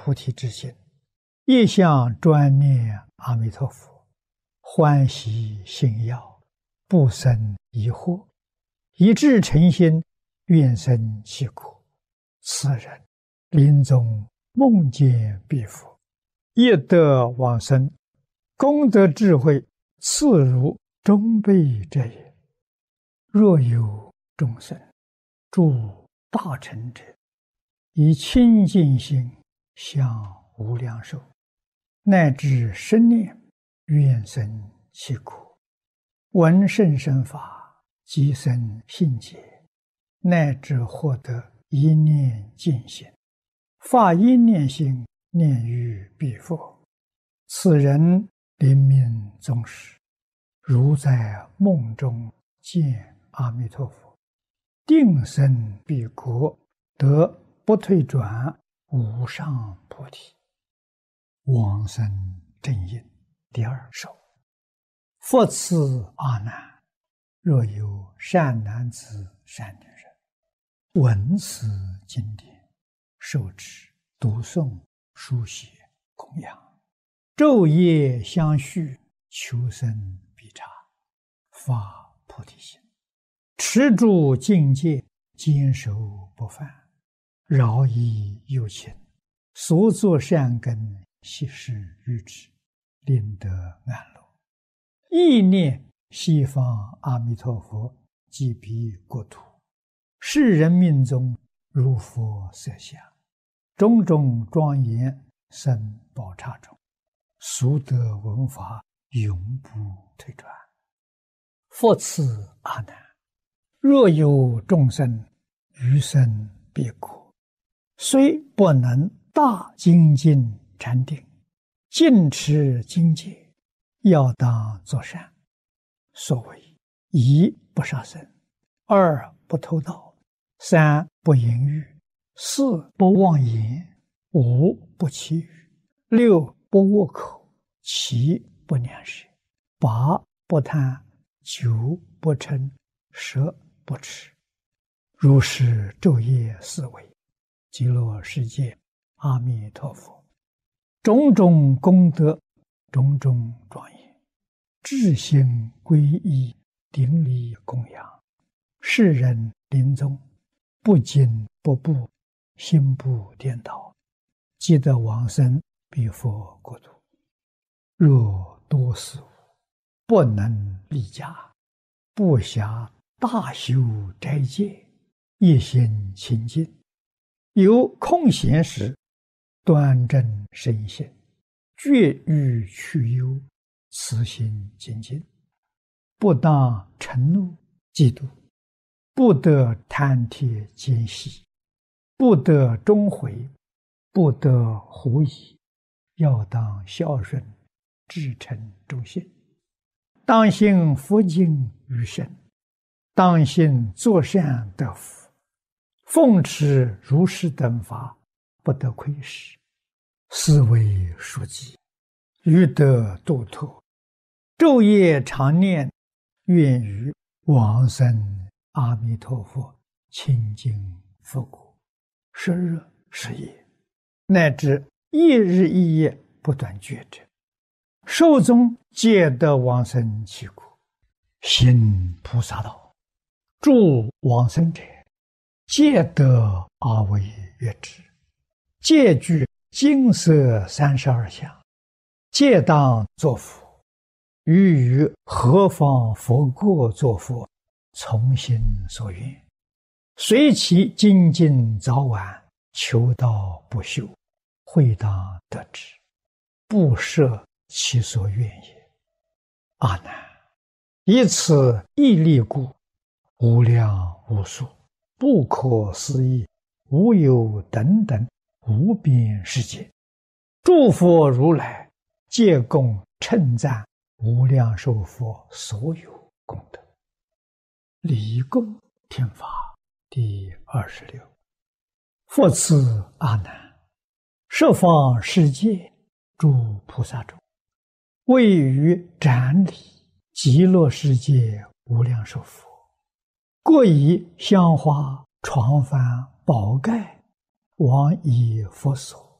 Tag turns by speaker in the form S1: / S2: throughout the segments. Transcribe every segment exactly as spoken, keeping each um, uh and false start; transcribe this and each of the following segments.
S1: 菩提之心，一向专念阿弥陀佛，欢喜信要，不生疑惑，一致诚心，愿生其苦。此人临终梦见彼佛，业得往生，功德智慧次如中辈者也。若有众生诸大乘者，以清净心向无量寿，乃至生念愿生其苦，闻甚深法，即生信解，乃至获得一念净心，发一念心念于彼佛。此人临命终时，如在梦中见阿弥陀佛，定生彼国，得不退转无上菩提。往生正因第二首。复次阿难，若有善男子善女人，闻此经典，受持读诵书写供养，昼夜相续，求生必察，发菩提心，持住境界，坚守不犯，饶益有情，所作善根悉施于之，令得安乐。意念西方阿弥陀佛即彼国土，世人命中如佛色相，种种庄严生宝刹中，速得闻法，永不退转。复次阿难，若有众生余生彼国，虽不能大精进禅定，尽持经戒，要当作善。所谓一不杀生，二不偷盗，三不淫欲，四不妄言，五不绮语，六不恶口，七不两舌，八不贪，九不嗔，十不痴。如是昼夜思维，极乐世界阿弥陀佛，种种功德，种种庄严，至心皈依，顶礼供养，世人临终不惊不怖，心不颠倒，即得往生彼佛国土。若多事物，不能立家，不暇大修斋戒，一心清净，有空闲时，端正身心，绝欲去忧，慈心精进，不当嗔怒嫉妒，不得贪帖奸细，不得终悔，不得狐疑，要当孝顺，至诚忠信，当信佛经于身，当信作善得福，奉持如是等法，不得亏失，是为书记，欲得度脱，昼夜常念，愿于往生阿弥陀佛清净佛国，十日十夜，乃至一日一夜不断觉者，寿终皆得往生其国。行菩萨道，诸往生者，皆得阿惟越致，皆具金色三十二相，皆当作佛。欲于何方佛国作佛，从心所愿，随其精进早晚，求道不休，会当得之，不设其所愿也。阿难，以此义力故，无量无数，不可思议，无有等等无边世界，诸佛如来皆共称赞无量寿佛所有功德。离供听法第二十六。复次阿难，十方世界诸菩萨中，位于展礼极乐世界无量寿佛，各以香花、床幡、宝盖往以佛所，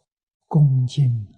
S1: 恭敬